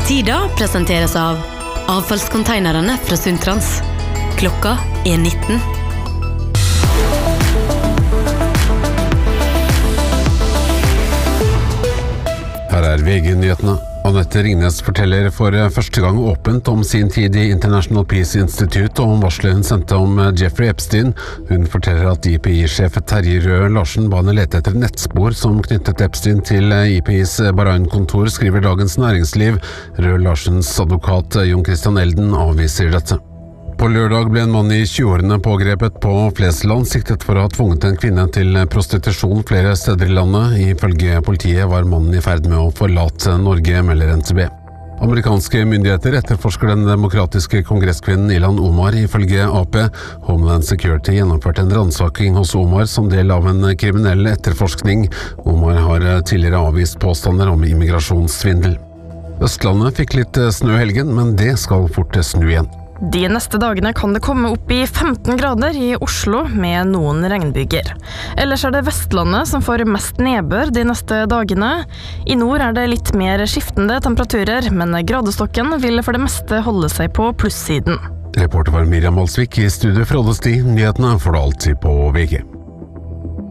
Tida presenteres av avfallskonteinerne fra Sundtrans. Klokka 19. Her VG-nyhetene. Annette Ringnes forteller for første gang åpent om sin tid i International Peace Institute og om varslet hun sendte om Jeffrey Epstein. Hun forteller at IPI-sjef Terje Røe Larsen ba henne lete etter nettspor som knyttet Epstein til IPIs Bahrain-kontor, skriver Dagens Næringsliv. Røe Larsens advokat Jon Christian Elden avviser dette. På lørdag ble en mann i 20-årene pågrepet på Flesland, siktet for å ha tvunget en kvinne til prostitusjon flere steder i landet. Ifølge politiet var mannen i ferd med å forlate Norge, melder NTB. Amerikanske myndigheter etterforsker den demokratiske kongresskvinnen Ilhan Omar, ifølge AP. Homeland Security gjennomførte en ransaking hos Omar som del av en kriminell etterforskning. Omar har tidligere avvist påstander om immigrasjonssvindel. Østlandet fikk litt snø i helgen, men det skal fort snu igjen. De neste dagene kan det komme opp i 15 grader i Oslo med noen regnbyger. Ellers det Vestlandet som får mest nedbør de neste dagene. I nord det litt mer skiftende temperaturer, men gradestokken vil for det meste holde seg på plussiden. Reporter var Miriam Alsvik, i studio fra Oddestid. Nyhetene får du alltid på VG.